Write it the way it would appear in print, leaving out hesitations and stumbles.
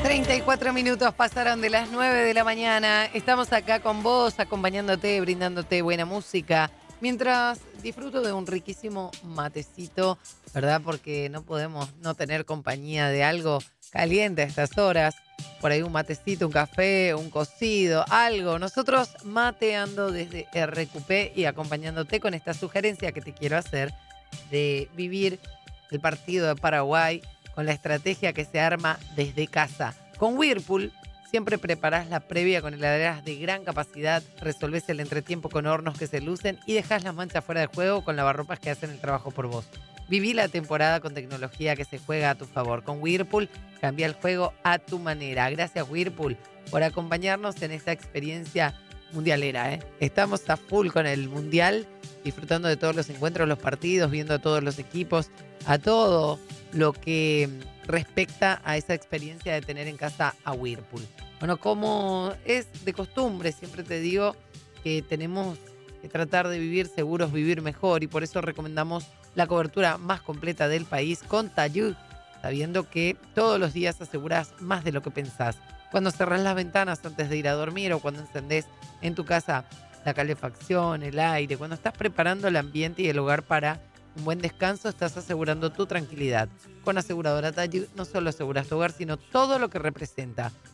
34 minutos pasaron de las 9 de la mañana. Estamos acá con vos, acompañándote, brindándote buena música, mientras disfruto de un riquísimo matecito, ¿verdad? Porque no podemos no tener compañía de algo caliente a estas horas. Por ahí un matecito, un café, un cocido, algo. Nosotros mateando desde RQP y acompañándote con esta sugerencia que te quiero hacer de vivir el partido de Paraguay con la estrategia que se arma desde casa. Con Whirlpool siempre preparás la previa con heladeras de gran capacidad, resolvés el entretiempo con hornos que se lucen y dejás las manchas fuera de juego con lavarropas que hacen el trabajo por vos. Viví la temporada con tecnología que se juega a tu favor. Con Whirlpool cambia el juego a tu manera. Gracias Whirlpool por acompañarnos en esta experiencia mundialera. Estamos a full con el mundial, disfrutando de todos los encuentros, los partidos, viendo a todos los equipos, a todo lo que respecta a esa experiencia de tener en casa a Whirlpool. Bueno, como es de costumbre, siempre te digo que tenemos que tratar de vivir seguros, vivir mejor, y por eso recomendamos la cobertura más completa del país con Tayud, sabiendo que todos los días aseguras más de lo que pensás. Cuando cerrás las ventanas antes de ir a dormir o cuando encendés en tu casa la calefacción, el aire, cuando estás preparando el ambiente y el hogar para un buen descanso, estás asegurando tu tranquilidad. Con Aseguradora Tayud no solo aseguras tu hogar, sino todo lo que representa.